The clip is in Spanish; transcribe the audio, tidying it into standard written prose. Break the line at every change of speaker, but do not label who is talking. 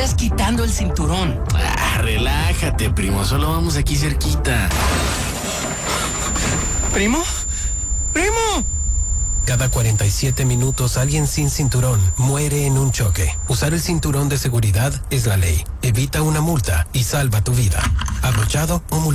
estás quitando el cinturón.
Relájate, primo. Solo vamos aquí cerquita.
¿Primo? ¡Primo!
Cada 47 minutos alguien sin cinturón muere en un choque. Usar el cinturón de seguridad es la ley. Evita una multa y salva tu vida. Abrochado o multado.